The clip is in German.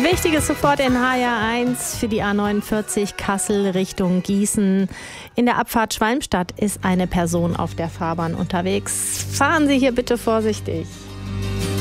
Wichtiges sofort in HR1 für die A49 Kassel Richtung Gießen. In der Abfahrt Schwalmstadt ist eine Person auf der Fahrbahn unterwegs. Fahren Sie hier bitte vorsichtig.